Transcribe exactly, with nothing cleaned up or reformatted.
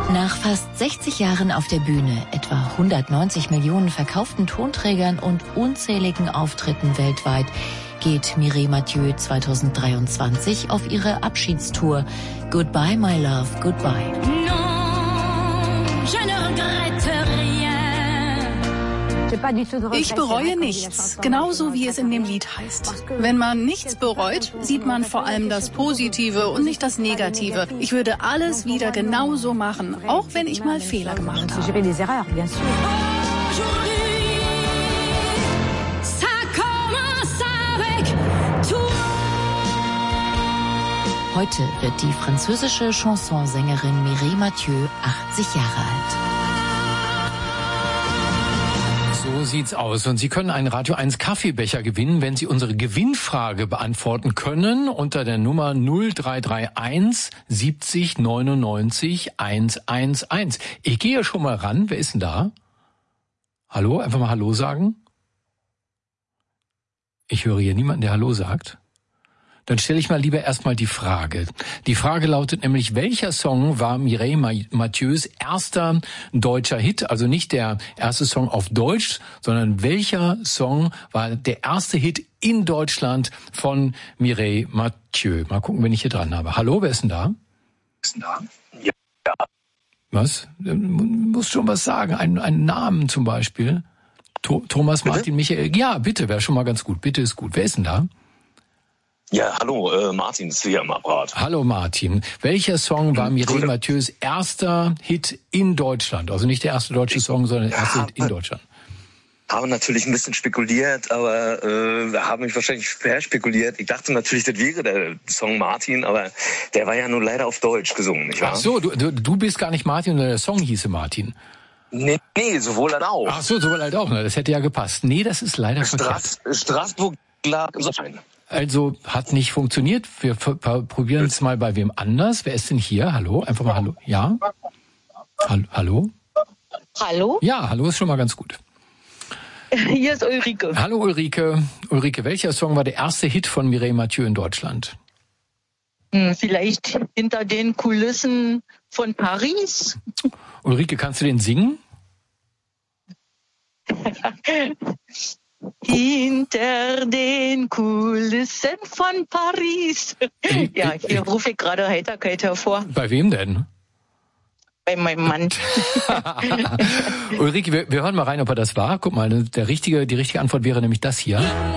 Nach fast sechzig Jahren auf der Bühne, etwa hundertneunzig Millionen verkauften Tonträgern und unzähligen Auftritten weltweit, geht Mireille Mathieu zweitausenddreiundzwanzig auf ihre Abschiedstour Goodbye My Love, Goodbye. Non, je ne regrette rien. Ich bereue nichts, genauso wie es in dem Lied heißt. Wenn man nichts bereut, sieht man vor allem das Positive und nicht das Negative. Ich würde alles wieder genauso machen, auch wenn ich mal Fehler gemacht habe. Heute wird die französische Chansonsängerin Mireille Mathieu achtzig Jahre alt. So sieht's aus. Und Sie können einen Radio eins Kaffeebecher gewinnen, wenn Sie unsere Gewinnfrage beantworten können unter der Nummer null drei drei eins siebzig neunundneunzig hundertelf. Ich gehe schon mal ran. Wer ist denn da? Hallo? Einfach mal Hallo sagen. Ich höre hier niemanden, der Hallo sagt. Dann stelle ich mal lieber erstmal die Frage. Die Frage lautet nämlich, welcher Song war Mireille Mathieus erster deutscher Hit? Also nicht der erste Song auf Deutsch, sondern welcher Song war der erste Hit in Deutschland von Mireille Mathieu? Mal gucken, wen ich hier dran habe. Hallo, wer ist denn da? Wer ist denn da? Ja. Was? Du musst schon was sagen. Einen, einen Namen zum Beispiel. To- Thomas, bitte? Martin, Michael. Ja, bitte, wäre schon mal ganz gut. Bitte ist gut. Wer ist denn da? Ja, hallo, äh, Martin ist hier im Apparat. Hallo Martin. Welcher Song war Mireille Mathieus erster Hit in Deutschland? Also nicht der erste deutsche Song, sondern der erste ja, Hit in Deutschland. Habe natürlich ein bisschen spekuliert, aber äh, haben mich wahrscheinlich verspekuliert. Ich dachte natürlich, das wäre der Song Martin, aber der war ja nur leider auf Deutsch gesungen, nicht wahr? Ach so, du, du, du bist gar nicht Martin, sondern der Song hieße Martin. Nee, nee, sowohl als auch. Ach so, sowohl als auch. Das hätte ja gepasst. Nee, das ist leider Straß, verkehrt. Straßburg lag im Sonnenschein. Also hat nicht funktioniert. Wir probieren es mal bei wem anders. Wer ist denn hier? Hallo? Einfach mal Hallo. Ja? Hallo? Hallo? Ja, Hallo ist schon mal ganz gut. Hier ist Ulrike. Hallo Ulrike. Ulrike, welcher Song war der erste Hit von Mireille Mathieu in Deutschland? Hm, vielleicht hinter den Kulissen von Paris. Ulrike, kannst du den singen? Hinter den Kulissen von Paris. Ja, hier rufe ich gerade Heiterkeit hervor. Bei wem denn? Bei meinem Mann. Ulrike, wir, wir hören mal rein, ob er das war. Guck mal, der richtige, die richtige Antwort wäre nämlich das hier.